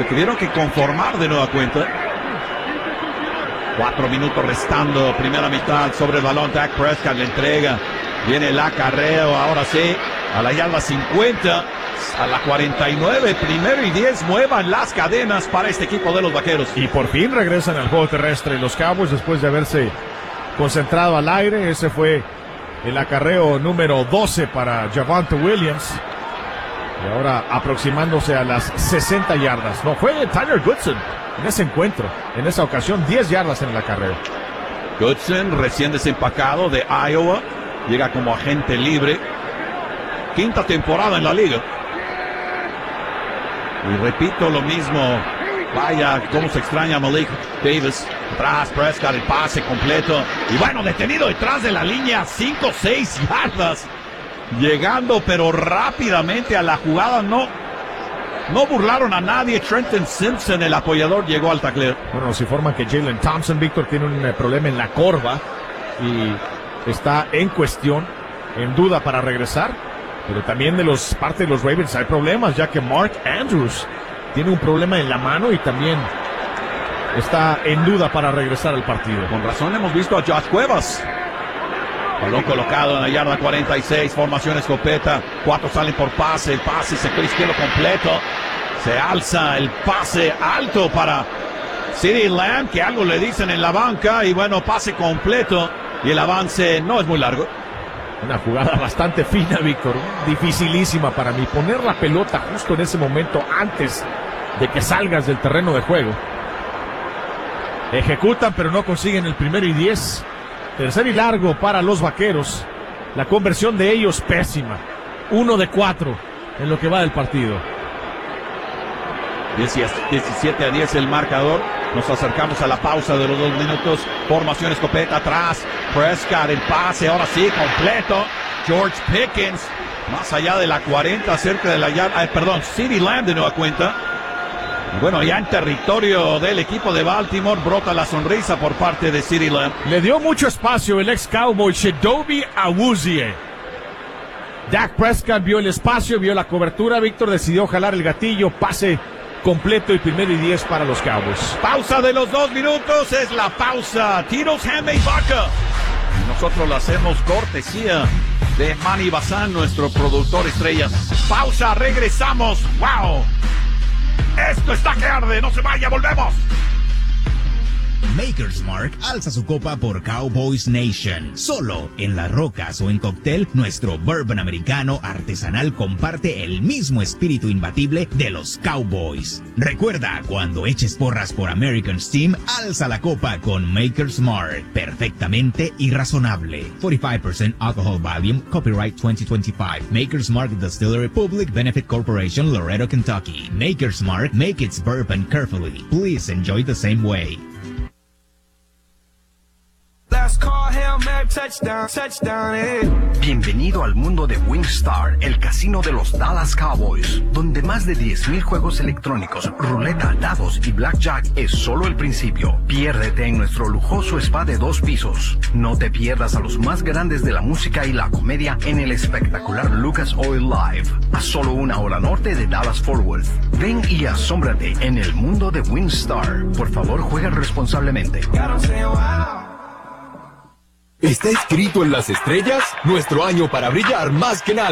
Se tuvieron que conformar de nueva cuenta. 4 minutos restando, primera mitad, sobre el balón, Dak Prescott le entrega, viene el acarreo, ahora sí, a la yarda 50, a la 49, primero y 10, muevan las cadenas para este equipo de los Vaqueros. Y por fin regresan al juego terrestre los Cowboys después de haberse concentrado al aire. Ese fue el acarreo número 12 para Javonte Williams. Y ahora aproximándose a las 60 yardas. No, fue Tyler Goodson en ese encuentro. En esa ocasión, 10 yardas en el acarreo. Goodson, recién desempacado de Iowa, llega como agente libre. Quinta temporada en la liga. Y repito lo mismo. Vaya, cómo se extraña a Malik Davis. Atrás, Prescott, el pase completo. Y bueno, detenido detrás de la línea, 5-6 yardas. Llegando, pero rápidamente a la jugada. No burlaron a nadie. Trenton Simpson, el apoyador, llegó al tacleo. Bueno, nos informan que Jalen Thompson, Víctor, tiene un problema en la corva y está en cuestión, en duda para regresar. Pero también parte de los Ravens hay problemas, ya que Mark Andrews tiene un problema en la mano y también está en duda para regresar al partido. Con razón hemos visto a Josh Cuevas. Balón colocado en la yarda 46, formación escopeta, 4 salen por pase, el pase sector izquierdo completo, se alza el pase alto para CeeDee Lamb, que algo le dicen en la banca, y bueno, pase completo, y el avance no es muy largo. Una jugada bastante fina, Víctor, dificilísima para mí, poner la pelota justo en ese momento antes de que salgas del terreno de juego. Ejecutan, pero no consiguen el primero y 10. Tercer y largo para los Vaqueros. La conversión de ellos pésima. 1 de 4 en lo que va del partido. 17-10 el marcador. Nos acercamos a la pausa de los 2 minutos. Formación escopeta atrás. Prescott, el pase, ahora sí, completo. George Pickens, más allá de la 40, cerca de la yarda. CeeDee Lamb de nueva cuenta. Bueno, ya en territorio del equipo de Baltimore, brota la sonrisa por parte de CeeDee Lamb. Le dio mucho espacio el ex Cowboy Chidobe Awuzie. Dak Prescott vio el espacio, vio la cobertura. Víctor decidió jalar el gatillo, pase completo y primero y 10 para los Cowboys. Pausa de los 2 minutos, es la pausa. Tito's Handmade Vodka. Y nosotros la hacemos cortesía de Manny Bazán, nuestro productor estrella. Pausa, regresamos. ¡Wow! Esto está que arde, no se vaya, volvemos. Maker's Mark alza su copa por Cowboys Nation. Solo en Las Rocas o en cóctel, nuestro bourbon americano artesanal comparte el mismo espíritu imbatible de los Cowboys. Recuerda, cuando eches porras por American Steam, alza la copa con Maker's Mark. Perfectamente irrazonable. 45% alcohol volume, copyright 2025. Maker's Mark Distillery Public Benefit Corporation, Loretto, Kentucky. Maker's Mark, make its bourbon carefully. Please enjoy the same way. Bienvenido al mundo de WinStar, el casino de los Dallas Cowboys, donde más de 10,000 juegos electrónicos, ruleta, dados y blackjack es solo el principio. Piérdete en nuestro lujoso spa de 2 pisos. No te pierdas a los más grandes de la música y la comedia en el espectacular Lucas Oil Live, a solo 1 hora norte de Dallas-Fort Worth. Ven y asómbrate en el mundo de WinStar. Por favor, juega responsablemente. ¿Está escrito en las estrellas? Nuestro año para brillar más que nadie.